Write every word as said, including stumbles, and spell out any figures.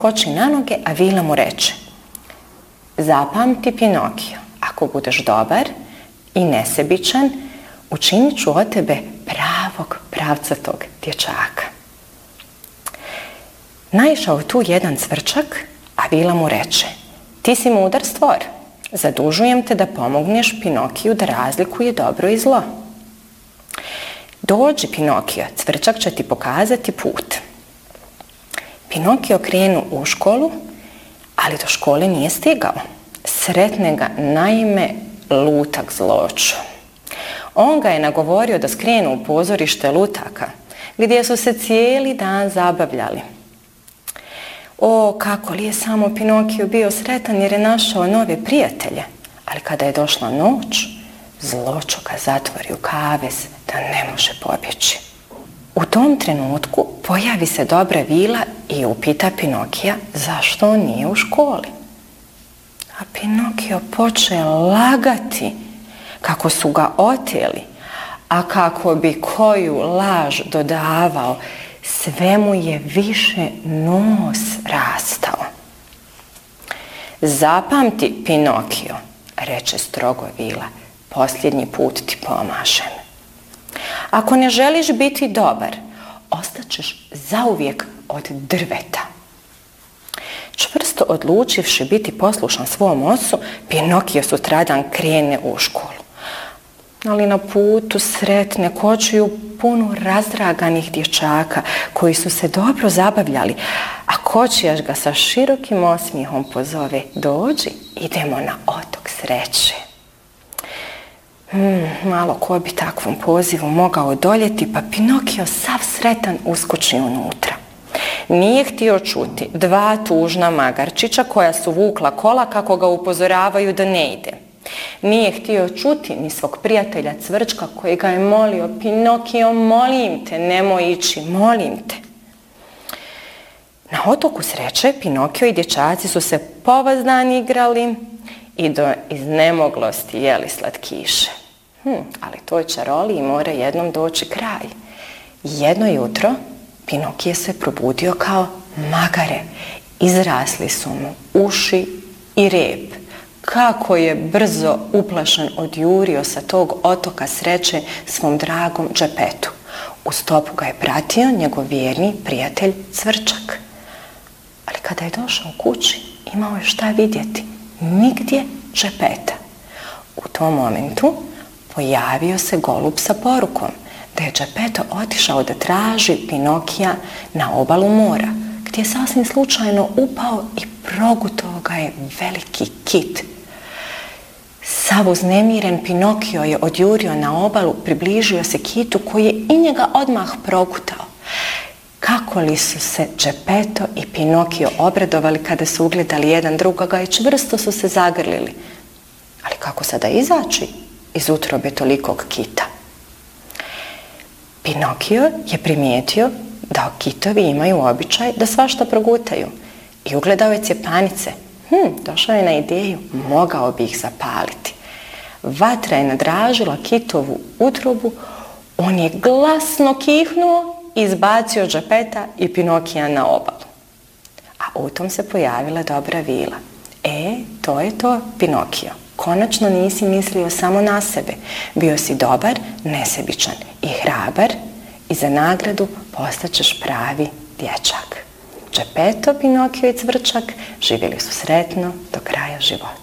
skoči na noge, a vila mu reče: zapamti, Pinokio, ako budeš dobar i nesebičan, učinit ću od tebe pravog, pravcatog dječaka. Naišao tu jedan cvrčak, a vila mu reče: ti si mudar stvor, zadužujem te da pomogneš Pinokiju da razlikuje dobro i zlo. Dođi, Pinokio, cvrčak će ti pokazati put. Pinokio krenu u školu, ali do škole nije stigao. Sretne ga naime lutak zloču. On ga je nagovorio da skrenu u pozorište lutaka, gdje su se cijeli dan zabavljali. O, kako li je samo Pinokio bio sretan jer je našao nove prijatelje, ali kada je došla noć, zločo ga zatvori u kavez da ne može pobjeći. U tom trenutku pojavi se dobra vila i upita Pinokija zašto on nije u školi. A Pinokio poče lagati kako su ga oteli, a kako bi koju laž dodavao, sve mu je više nos rastao. Zapamti, Pinokio, reče strogo vila, posljednji put ti pomažem. Ako ne želiš biti dobar, ostaćeš zauvijek od drveta. Čvrsto odlučivši biti poslušan svom ocu, Pinokio sutradan krene u školu. Ali na putu sretne kočiju punu razdraganih dječaka koji su se dobro zabavljali, a kočijaš ga sa širokim osmijehom pozove: dođi, idemo na otok sreće. Hmm, malo ko bi takvom pozivu mogao odoljeti, pa Pinokio sav sretan uskoči unutra. Nije htio čuti dva tužna magarčića koja su vukla kola kako ga upozoravaju da ne ide. Nije htio čuti ni svog prijatelja Cvrčka koji ga je molio: Pinokio, molim te, nemoj ići, molim te. Na otoku sreće Pinokio i dječaci su se povazdan igrali i do iznemoglosti jeli slatkiše. Hm, ali toj čaroliji mora jednom doći kraj. Jedno jutro Pinokije se probudio kao magare. Izrasli su mu uši i rep. Kako je brzo uplašen odjurio sa tog otoka sreće svom dragom Džepetu. U stopu ga je pratio njegov vjerni prijatelj Cvrčak. Ali kada je došao kući, imao je šta vidjeti. Nigdje Džepeta. U tom momentu pojavio se golub sa porukom da je Džepeto otišao da traži Pinokija na obalu mora, gdje je sasvim slučajno upao i progutao ga je veliki kit. Sav uznemiren Pinokio je odjurio na obalu, približio se kitu koji je i njega odmah progutao. Kako li su se Džepeto i Pinokio obradovali kada su ugledali jedan drugoga i čvrsto su se zagrlili. Ali kako sada izaći iz utrobe tolikog kita? Pinokio je primijetio da kitovi imaju običaj da svašta progutaju i ugledao je cjepanice. Hm, došao je na ideju, mogao bi ih zapaliti. Vatra je nadražila kitovu utrobu, on je glasno kihnuo i izbacio Džepeta i Pinokija na obalu. A u tom se pojavila dobra vila. E, to je to, Pinokio. Konačno nisi mislio samo na sebe. Bio si dobar, nesebičan i hrabar i za nagradu postaćeš pravi dječak. Džepeto, Pinokio i Cvrčak živjeli su sretno do kraja života.